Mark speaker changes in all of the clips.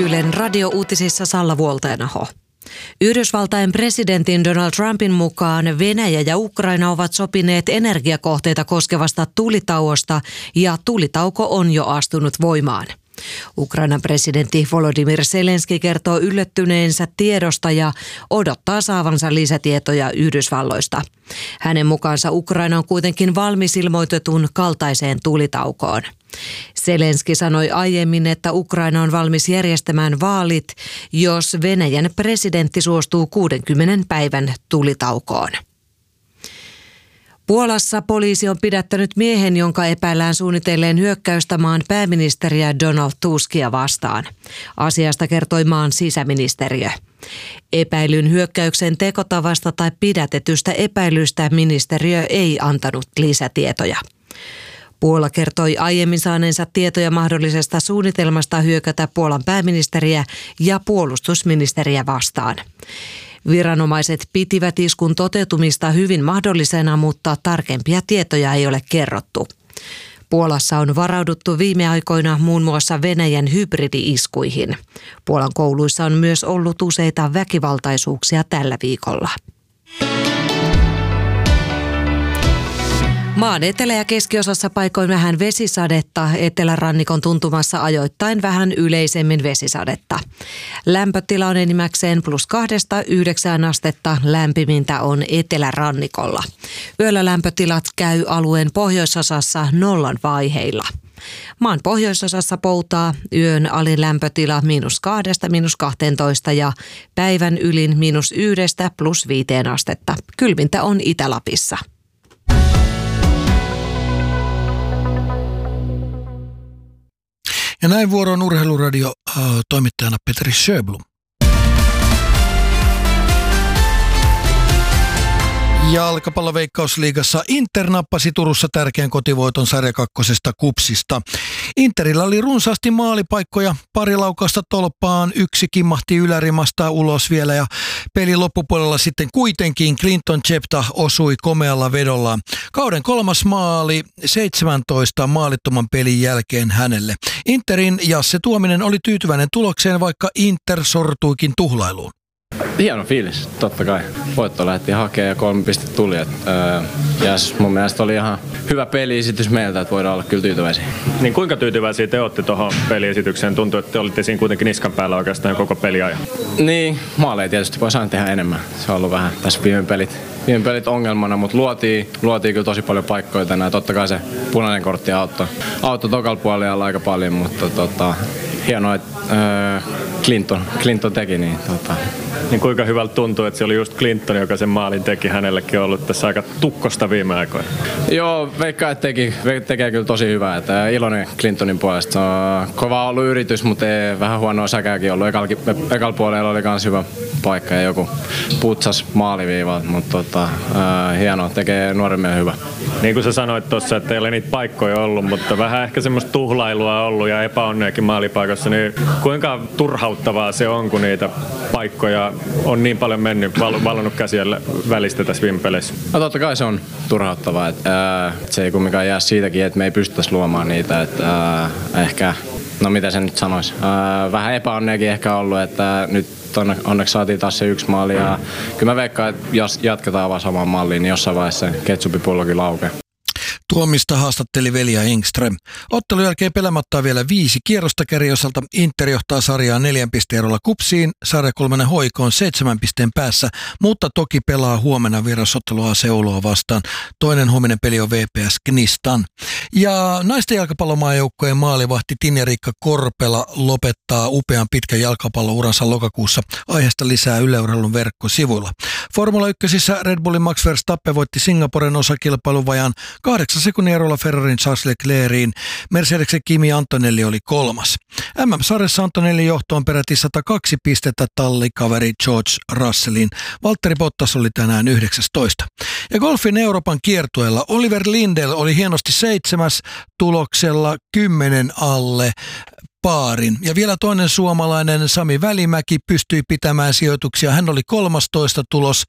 Speaker 1: Ylen radiouutisissa Salla Vuolteenaho. Yhdysvaltain presidentin Donald Trumpin mukaan Venäjä ja Ukraina ovat sopineet energiakohteita koskevasta tulitauosta ja tulitauko on jo astunut voimaan. Ukrainan presidentti Volodymyr Zelenskyi kertoo yllättyneensä tiedosta ja odottaa saavansa lisätietoja Yhdysvalloista. Hänen mukaansa Ukraina on kuitenkin valmis ilmoitetun kaltaiseen tulitaukoon. Zelenskyi sanoi aiemmin, että Ukraina on valmis järjestämään vaalit, jos Venäjän presidentti suostuu 60 päivän tulitaukoon. Puolassa poliisi on pidättänyt miehen, jonka epäillään suunnitelleen hyökkäystä maan pääministeriä Donald Tuskia vastaan. Asiasta kertoi maan sisäministeriö. Epäilyn hyökkäyksen tekotavasta tai pidätetystä epäilystä ministeriö ei antanut lisätietoja. Puola kertoi aiemmin saaneensa tietoja mahdollisesta suunnitelmasta hyökätä Puolan pääministeriä ja puolustusministeriä vastaan. Viranomaiset pitivät iskun toteutumista hyvin mahdollisena, mutta tarkempia tietoja ei ole kerrottu. Puolassa on varauduttu viime aikoina muun muassa Venäjän hybridi-iskuihin. Puolan kouluissa on myös ollut useita väkivaltaisuuksia tällä viikolla. Maan etelä- ja keskiosassa paikoin vähän vesisadetta, etelärannikon tuntumassa ajoittain vähän yleisemmin vesisadetta. Lämpötila on enimmäkseen +2–9 astetta, lämpimintä on etelärannikolla. Yöllä lämpötilat käy alueen pohjoisosassa 0 vaiheilla. Maan pohjoisosassa poutaa yön alin lämpötila -2–12 ja päivän ylin -1–+5 astetta. Kylmintä on Itä-Lapissa.
Speaker 2: Ja näin vuoroon Urheiluradio toimittajana Petri Sjöblom. Jalkapalloveikkausliigassa Inter nappasi Turussa tärkeän kotivoiton sarja kakkosesta KuPSista. Interillä oli runsaasti maalipaikkoja, pari laukausta tolppaan, yksi kimmahti ylärimasta ulos vielä ja pelin loppupuolella sitten kuitenkin Clinton Chepta osui komealla vedollaan. Kauden 3. maali 17 maalittoman pelin jälkeen hänelle. Interin Jasse Tuominen oli tyytyväinen tulokseen, vaikka Inter sortuikin tuhlailuun.
Speaker 3: Hieno fiilis, totta kai. Voitto lähti hakemaan ja 3 pistettä tuli. Mun mielestä oli ihan hyvä peliesitys meiltä, että voidaan olla kyllä tyytyväisiä.
Speaker 4: Niin kuinka tyytyväisiä te olette tuohon peliesitykseen? Tuntuu, että te olitte siinä kuitenkin niskan päällä oikeastaan koko peliajan.
Speaker 3: Niin, maaleja tietysti voisi aina tehdä enemmän. Se on ollut vähän tässä viime pelit ongelmana, mutta luotiin kyllä tosi paljon paikkoja tänään. Totta kai se punainen kortti auttoi tokalla puolella aika paljon, mutta hienoa, että Clinton teki niin.
Speaker 4: Niin kuinka hyvältä tuntuu, että se oli just Clinton, joka sen maalin teki. Hänellekin on ollut tässä aika tukkosta viime aikoina.
Speaker 3: Joo, veikkaan, että tekee kyllä tosi hyvää. Että iloinen Clintonin puolesta. Se on kova ollut yritys, mutta vähän huonoa säkääkin ollut. Ekalla puolella oli myös hyvä paikka ja joku putsas maaliviivalta, mutta hienoa, tekee nuoremmille hyvä.
Speaker 4: Niin kuin sä sanoit tuossa, että ei ole niitä paikkoja ollut, mutta vähän ehkä semmoista tuhlailua ollut ja epäonneakin maalipaikassa, niin kuinka turhauttavaa se on, kun niitä paikkoja on niin paljon mennyt, vallannut käsiä välistä tässä viime peleissä?
Speaker 3: No totta kai se on turhauttavaa, että se ei kumminkaan jää siitäkin, että me ei pystyttäisi luomaan niitä, että ehkä, no mitä se nyt sanoisi, vähän epäonneakin ehkä ollut, että nyt onneksi saatiin taas se 1 maali ja kyllä mä veikkaan, että jos jatketaan vaan samaan malliin, niin jossain vaiheessa ketsupipullokin laukeaa.
Speaker 2: Tuomista haastatteli Velja Engström. Ottelun jälkeen pelaamatta vielä 5 kierrosta kärjiosalta. Inter johtaa sarjaa 4 pisteerolla KuPSiin. Sarja 3 HJK on 7 pisteen päässä, mutta toki pelaa huomenna vierasottelua Seulua vastaan. Toinen huominen peli on VPS Knistan. Ja naisten jalkapallomaajoukkojen maalivahti Tinja-Riikka Korpela lopettaa upean pitkän jalkapallouransa lokakuussa. Aiheesta lisää Yle Urheilun verkkosivuilla. Formula 1:ssä Red Bullin Max Verstappen voitti Singaporen osakilpailun vajaan 8 sekunnin erolla Ferrarin Charles Leclercin. Mercedesen Kimi Antonelli oli 3. MM-sarjassa Antonelli johtoon peräti 102 pistettä tallikaveri George Russellin. Valtteri Bottas oli tänään 19. Ja golfin Euroopan kiertueella Oliver Lindell oli hienosti 7. tuloksella 10 alle paarin. Ja vielä toinen suomalainen Sami Välimäki pystyi pitämään sijoituksia. Hän oli 13. tulos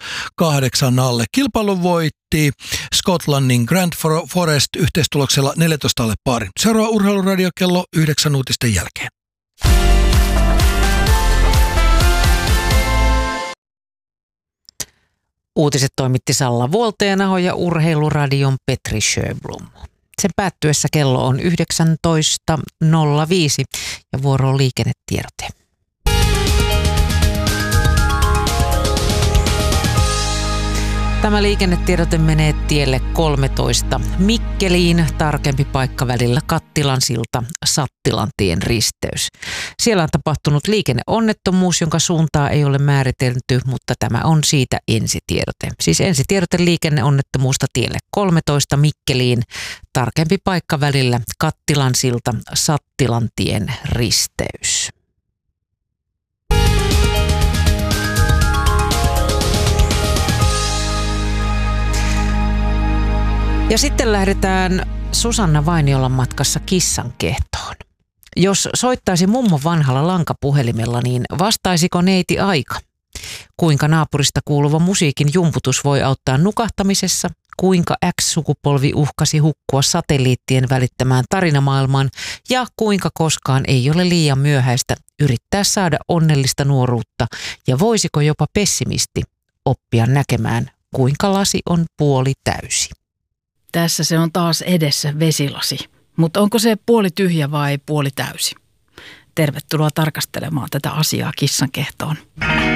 Speaker 2: 8 alle. Kilpailun voitti Skotlannin Grand Forest yhteistuloksella 14 alle paarin. Seuraava Urheiluradio kello 9 uutisten jälkeen.
Speaker 5: Uutiset toimitti Salla Vuolteenaho ja Urheiluradion Petri Sjöblom. Sen päättyessä kello on 19.05 ja vuoro on liikennetiedote. Tämä liikennetiedote menee tielle 13 Mikkeliin, tarkempi paikka välillä Kattilan silta, Sattilantien risteys. Siellä on tapahtunut liikenneonnettomuus, jonka suuntaa ei ole määritelty, mutta tämä on siitä ensitiedote. Siis ensitiedote liikenneonnettomuusta tielle 13 Mikkeliin, tarkempi paikka välillä Kattilan silta, Sattilantien risteys. Ja sitten lähdetään Susanna Vainiolan matkassa kissan kehtoon. Jos soittaisi mummon vanhalla lankapuhelimella, niin vastaisiko neiti aika? Kuinka naapurista kuuluva musiikin jumputus voi auttaa nukahtamisessa? Kuinka X-sukupolvi uhkasi hukkua satelliittien välittämään tarinamaailmaan? Ja kuinka koskaan ei ole liian myöhäistä yrittää saada onnellista nuoruutta? Ja voisiko jopa pessimisti oppia näkemään, kuinka lasi on puoli täysi?
Speaker 6: Tässä se on taas edessä vesilasi, mutta onko se puoli tyhjä vai puoli täysi? Tervetuloa tarkastelemaan tätä asiaa kissan kehtoon.